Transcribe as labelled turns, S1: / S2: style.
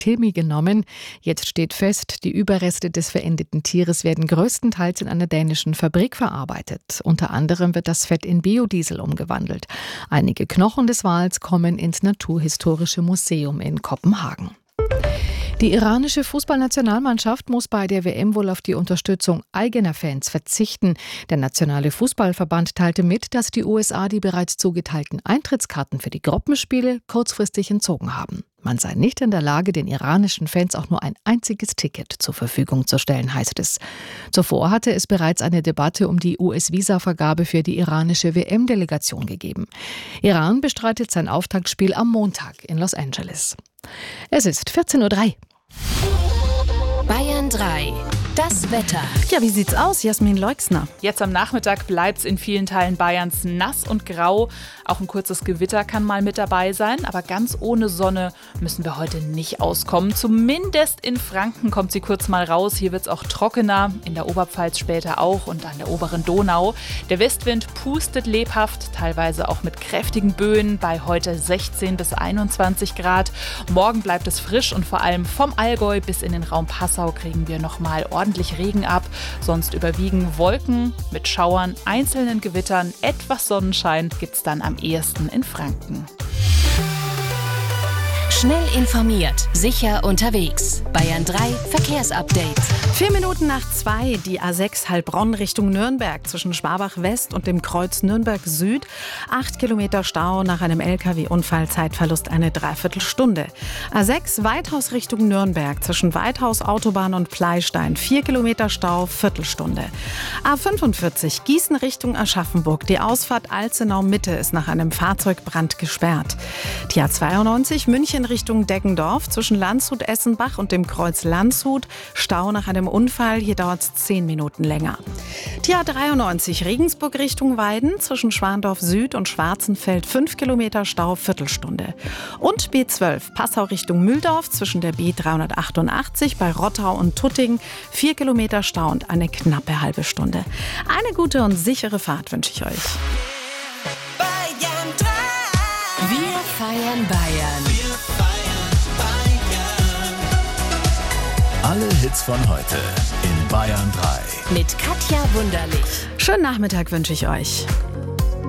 S1: Tilmi genommen. Jetzt steht fest, die Überreste des verendeten Tieres werden größtenteils in einer dänischen Fabrik verarbeitet. Unter anderem wird das Fett in Biodiesel umgewandelt. Einige Knochen des Wals kommen ins Naturhistorische Museum in Kopenhagen. Die iranische Fußballnationalmannschaft muss bei der WM wohl auf die Unterstützung eigener Fans verzichten. Der nationale Fußballverband teilte mit, dass die USA die bereits zugeteilten Eintrittskarten für die Gruppenspiele kurzfristig entzogen haben. Man sei nicht in der Lage, den iranischen Fans auch nur ein einziges Ticket zur Verfügung zu stellen, heißt es. Zuvor hatte es bereits eine Debatte um die US-Visa-Vergabe für die iranische WM-Delegation gegeben. Iran bestreitet sein Auftaktspiel am Montag in Los Angeles. Es ist 14:03 Uhr.
S2: Bayern 3. Das Wetter.
S3: Ja, wie sieht's aus, Jasmin Leixner?
S4: Jetzt am Nachmittag bleibt's in vielen Teilen Bayerns nass und grau. Auch ein kurzes Gewitter kann mal mit dabei sein, aber ganz ohne Sonne müssen wir heute nicht auskommen. Zumindest in Franken kommt sie kurz mal raus. Hier wird's auch trockener, in der Oberpfalz später auch und an der oberen Donau. Der Westwind pustet lebhaft, teilweise auch mit kräftigen Böen, bei heute 16 bis 21 Grad. Morgen bleibt es frisch und vor allem vom Allgäu bis in den Raum Passau kriegen wir nochmal ordentlich Regen ab. Sonst überwiegen Wolken mit Schauern, einzelnen Gewittern, etwas Sonnenschein gibt's dann am ehesten in Franken.
S2: Schnell informiert, sicher unterwegs. Bayern 3 Verkehrsupdate.
S3: 4 Minuten nach 2, die A6 Heilbronn Richtung Nürnberg zwischen Schwabach West und dem Kreuz Nürnberg Süd. 8 Kilometer Stau nach einem LKW-Unfall, Zeitverlust eine Dreiviertelstunde. A6 Weithaus Richtung Nürnberg zwischen Weithaus Autobahn und Pleistein. 4 Kilometer Stau, Viertelstunde. A45 Gießen Richtung Aschaffenburg. Die Ausfahrt Alzenau Mitte ist nach einem Fahrzeugbrand gesperrt. Die A92 München Richtung Deggendorf zwischen Landshut-Essenbach und dem Kreuz Landshut. Stau nach einem Unfall, hier dauert es 10 Minuten länger. Die A93 Regensburg Richtung Weiden zwischen Schwandorf Süd und Schwarzenfeld 5 Kilometer Stau, Viertelstunde. Und B12 Passau Richtung Mühldorf zwischen der B388 bei Rottau und Tutting 4 Kilometer Stau und eine knappe halbe Stunde. Eine gute und sichere Fahrt wünsche ich euch.
S2: Bayern 3. Wir feiern Bayern.
S5: Alle Hits von heute in Bayern 3.
S2: Mit Katja Wunderlich.
S3: Schönen Nachmittag wünsche ich euch.